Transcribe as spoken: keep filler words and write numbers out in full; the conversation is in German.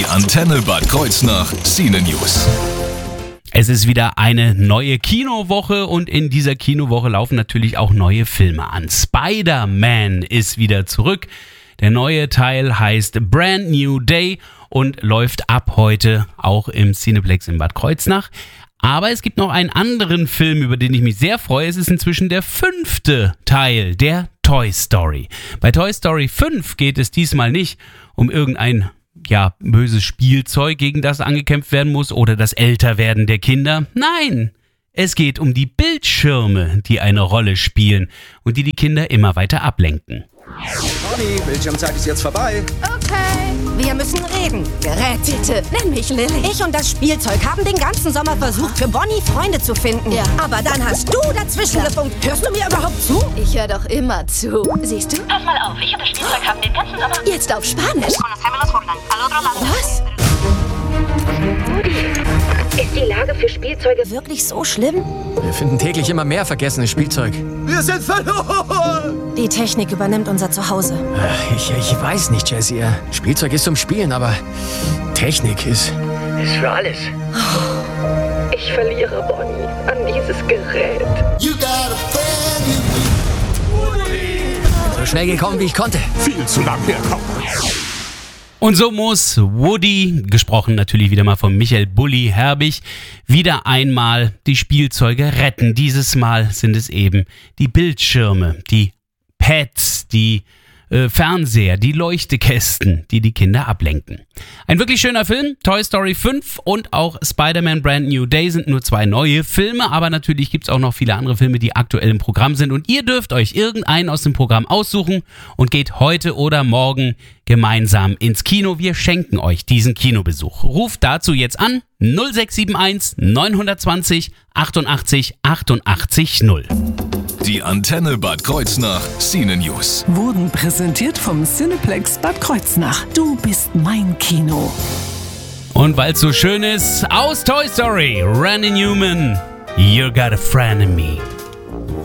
Die Antenne Bad Kreuznach Cine News. Es ist wieder eine neue Kinowoche und in dieser Kinowoche laufen natürlich auch neue Filme an. Spider-Man ist wieder zurück. Der neue Teil heißt Brand New Day und läuft ab heute auch im Cineplex in Bad Kreuznach. Aber es gibt noch einen anderen Film, über den ich mich sehr freue. Es ist inzwischen der fünfte Teil, der Toy Story. Bei Toy Story fünf geht es diesmal nicht um irgendein ja, böses Spielzeug, gegen das angekämpft werden muss oder das Älterwerden der Kinder. Nein, es geht um die Bildschirme, die eine Rolle spielen und die die Kinder immer weiter ablenken. Bonnie, Bildschirmzeit ist jetzt vorbei. Okay, wir müssen reden. Gerät, bitte, nenn mich Lilly. Ich und das Spielzeug haben den ganzen Sommer versucht, für Bonnie Freunde zu finden. Ja. Aber dann hast du dazwischen ja. gefunkt. Hörst du mir überhaupt zu? Ich höre doch immer zu. Siehst du? Pass mal auf, ich und das Spielzeug haben den ganzen Sommer... Jetzt auf Spanisch. Was? Ist die Lage für Spielzeuge Wirklich so schlimm? Wir finden täglich immer mehr vergessenes Spielzeug. Wir sind verloren! Die Technik übernimmt unser Zuhause. Ich, ich weiß nicht, Jessie. Spielzeug ist zum Spielen, aber Technik ist... ist für alles. Ich verliere Bonnie an dieses Gerät. You got a friend. So schnell gekommen, wie ich konnte. Viel zu lang herkommen. Und so muss Woody, gesprochen natürlich wieder mal von Michael Bulli Herbig, wieder einmal die Spielzeuge retten. Dieses Mal sind es eben die Bildschirme, die Pads, die äh, Fernseher, die Leuchtekästen, die die Kinder ablenken. Ein wirklich schöner Film, Toy Story fünf und auch Spider-Man Brand New Day sind nur zwei neue Filme, aber natürlich gibt es auch noch viele andere Filme, die aktuell im Programm sind und ihr dürft euch irgendeinen aus dem Programm aussuchen und geht heute oder morgen gemeinsam ins Kino. Wir schenken euch diesen Kinobesuch. Ruft dazu jetzt an null sechs sieben eins neun zwei null achtundachtzig achtundachtzig null. Die Antenne Bad Kreuznach Cine News. Wurden präsentiert vom Cineplex Bad Kreuznach. Du bist mein Kino. Und weil es so schön ist, aus Toy Story, Randy Newman, You Got a Friend in Me.